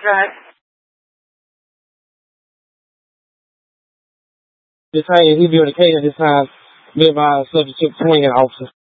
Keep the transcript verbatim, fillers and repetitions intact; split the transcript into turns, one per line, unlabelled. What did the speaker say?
Right.
This time he be on the case at this time, made by substitute swinging officer.